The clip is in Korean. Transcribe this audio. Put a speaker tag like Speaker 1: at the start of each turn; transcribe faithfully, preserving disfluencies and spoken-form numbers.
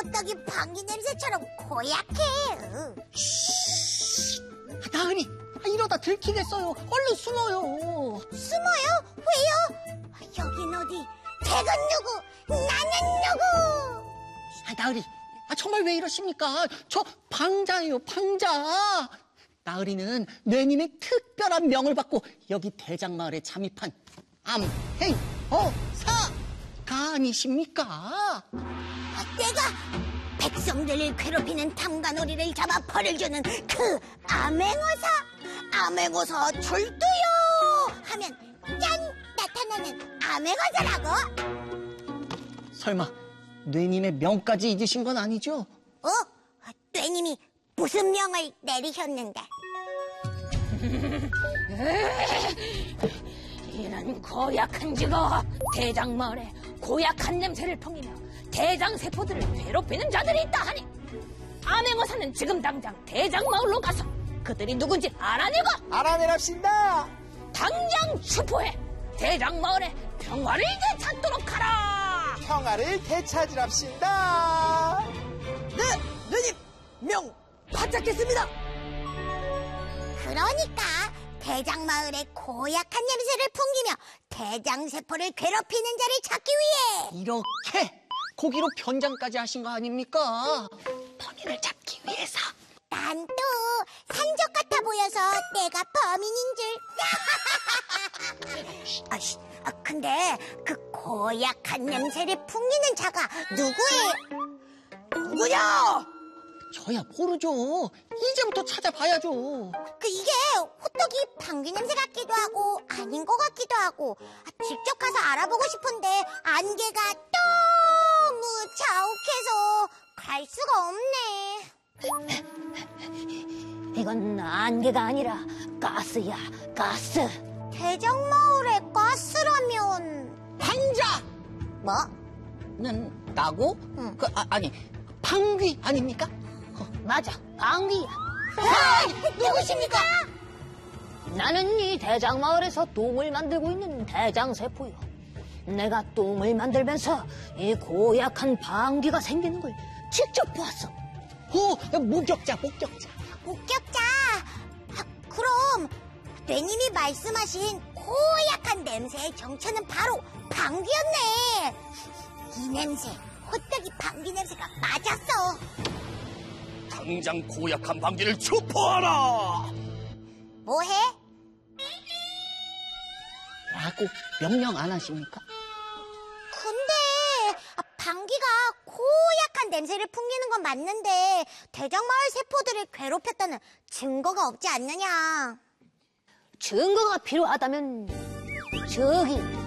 Speaker 1: 호떡이 방귀 냄새처럼 고약해.
Speaker 2: 쉬, 나으리, 이러다 들키겠어요. 얼른 숨어요.
Speaker 1: 숨어요? 왜요? 여긴 어디? 댁은 누구? 나는 누구?
Speaker 2: 아, 나으리, 아, 정말 왜 이러십니까? 저 방자예요, 방자. 나으리는 뇌님의 특별한 명을 받고 여기 대장마을에 잠입한 암행어사가 아니십니까?
Speaker 1: 내가 백성들을 괴롭히는 탐관오리를 잡아 벌을 주는 그 암행어사. 암행어사 출두요 하면 짠! 나타나는 암행어사라고?
Speaker 2: 설마 뇌님의 명까지 잊으신 건 아니죠?
Speaker 1: 어? 뇌님이 무슨 명을 내리셨는데?
Speaker 3: 이런 고약한 직업! 대장마을에 고약한 냄새를 풍기며 대장세포들을 괴롭히는 자들이 있다 하니 암행어사는 지금 당장 대장마을로 가서 그들이 누군지 알아내고
Speaker 4: 알아내랍시다.
Speaker 3: 당장 추포해 대장마을에 평화를 되찾도록 하라.
Speaker 4: 평화를 되찾으랍시다.
Speaker 5: 네, 누님 명 바짝했습니다.
Speaker 1: 그러니까 대장마을의 고약한 냄새를 풍기며 대장세포를 괴롭히는 자를 찾기 위해
Speaker 2: 이렇게 고기로 변장까지 하신 거 아닙니까? 범인을 잡기 위해서.
Speaker 1: 난 또 산적 같아 보여서 내가 범인인 줄. 아씨, 아, 근데 그 고약한 냄새를 풍기는 자가 누구예요?
Speaker 5: 누구냐?
Speaker 2: 저야 모르죠. 이제부터 찾아봐야죠.
Speaker 1: 그 이게 호떡이 방귀 냄새 같기도 하고 아닌 것 같기도 하고 아, 직접 가서 알아보고 싶은데 안개가 너무 자욱해서 갈 수가 없네.
Speaker 3: 이건 안개가 아니라 가스야, 가스.
Speaker 1: 대장마을에 가스라면
Speaker 2: 방자!
Speaker 1: 뭐?
Speaker 2: 는 나고?
Speaker 1: 응.
Speaker 2: 그, 아, 아니, 방귀 아닙니까?
Speaker 3: 맞아, 방귀야.
Speaker 1: 아, 누구십니까?
Speaker 3: 나는 이 대장마을에서 똥을 만들고 있는 대장세포요. 내가 똥을 만들면서 이 고약한 방귀가 생기는 걸 직접 보았어.
Speaker 2: 오, 목격자, 목격자.
Speaker 1: 목격자. 아, 그럼 뇌님이 말씀하신 고약한 냄새의 정체는 바로 방귀였네. 이 냄새, 호떡이 방귀 냄새가 맞았어.
Speaker 6: 당장 고약한 방귀를 추포하라!
Speaker 1: 뭐해?
Speaker 2: 라고 명령 안 하십니까?
Speaker 1: 근데 아, 방귀가 고약한 냄새를 풍기는 건 맞는데 대장마을 세포들을 괴롭혔다는 증거가 없지 않느냐.
Speaker 3: 증거가 필요하다면 저기